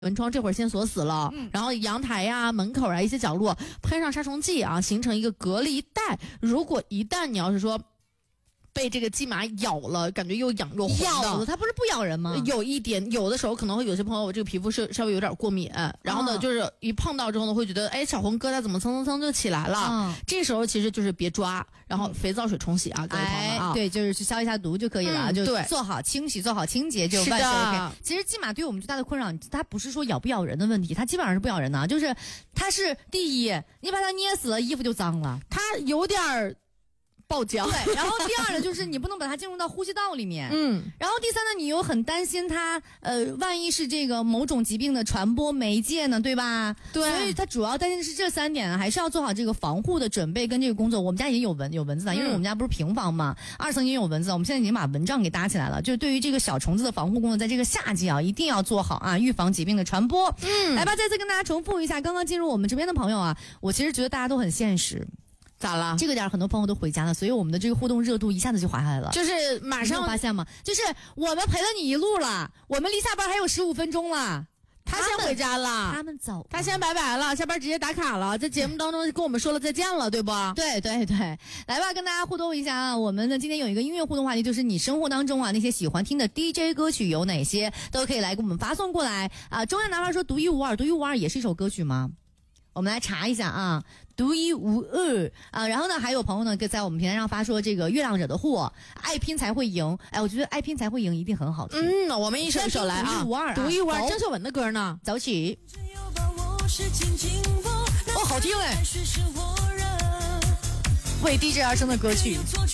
门窗这会儿先锁死了，然后阳台呀、门口啊一些角落喷上杀虫剂啊，形成一个隔离带。如果一旦你要是说被这个蓟马咬了，感觉又痒又红的， 咬了它不是不咬人吗？ 有一点，有的时候可能会有些朋友我这个皮肤是稍微有点过敏，然后呢，就是一碰到之后呢，会觉得哎小红疙瘩怎么蹭蹭蹭就起来了。这时候其实就是别抓，然后肥皂水冲洗啊，各位朋友啊， 对，就是去消一下毒就可以了，就做好清洗，做好清洁就万事 OK。其实蓟马对我们最大的困扰，它不是说咬不咬人的问题，它基本上是不咬人的，就是它是第一，你把它捏死了，衣服就脏了， 它有点爆浆。 对，然后第二呢，就是你不能把它进入到呼吸道里面。然后第三呢，你又很担心它，万一是这个某种疾病的传播媒介呢，对吧？ 对。 所以它主要担心的是这3点，还是要做好这个防护的准备跟这个工作。我们家也有蚊子的，因为我们家不是平房嘛，2层也有蚊子。我们现在已经把蚊帐给搭起来了，就是对于这个小虫子的防护工作，在这个夏季啊，一定要做好啊，预防疾病的传播。来吧，再次跟大家重复一下，刚刚进入我们这边的朋友啊，我其实觉得大家都很现实。 咋了？ 这个点很多朋友都回家了，所以我们的这个互动热度一下子就滑下来了。 就是马上你有发现吗？就是我们陪了你一路了，我们离下班还有15分钟了。 他先回家了， 他们走， 他先拜拜了，下班直接打卡了，在节目当中跟我们说了再见了，对不？ 对对对，来吧，跟大家互动一下啊！我们呢今天有一个音乐互动话题，就是你生活当中啊那些喜欢听的 DJ 歌曲有哪些，都可以来给我们发送过来啊！中央男孩说独一无二，独一无二也是一首歌曲吗？我们来查一下啊，独一无二啊，然后呢，还有朋友呢在我们平台上发说这个月亮惹的祸，爱拼才会赢。哎，我觉得爱拼才会赢一定很好听。 我们一首一首来啊， 独一无二， 独一无二，郑秀文的歌呢， 走起。哦，好听哎，为 DJ 而生的歌曲。